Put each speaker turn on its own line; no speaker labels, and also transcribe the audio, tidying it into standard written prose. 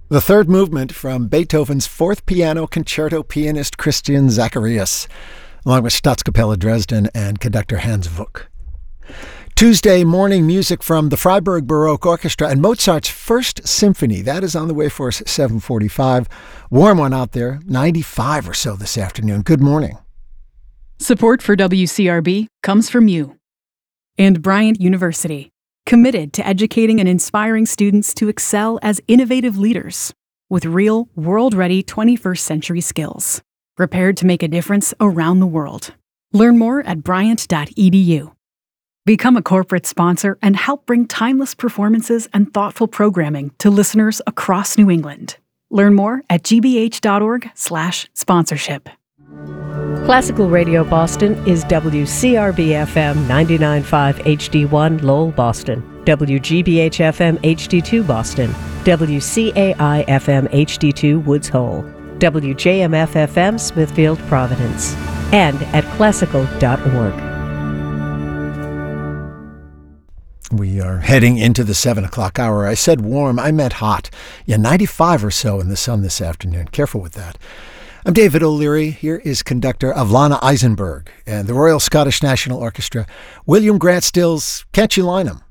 The third movement from Beethoven's Fourth Piano Concerto pianist Christian Zacharias, along with Staatskapelle Dresden and conductor Hans Wuck. Tuesday morning music from the Freiburg Baroque Orchestra and Mozart's First Symphony. That is on the way for us at 7:45. Warm one out there, 95 or so this afternoon. Good morning.
Support for WCRB comes from you and Bryant University, committed to educating and inspiring students to excel as innovative leaders with real, world-ready 21st century skills, prepared to make a difference around the world. Learn more at bryant.edu. Become a corporate sponsor and help bring timeless performances and thoughtful programming to listeners across New England. Learn more at gbh.org/sponsorship.
Classical Radio Boston is WCRB-FM 99.5 HD1 Lowell, Boston, WGBH-FM HD2 Boston, WCAI-FM HD2 Woods Hole, WJMF-FM Smithfield, Providence, and at classical.org.
We are heading into the 7 o'clock hour. I said warm, I meant hot. 95 or so in the sun this afternoon. Careful with that. I'm David O'Leary. Here is conductor Avlana Eisenberg and the Royal Scottish National Orchestra, William Grant Stills' Can't You Line 'Em?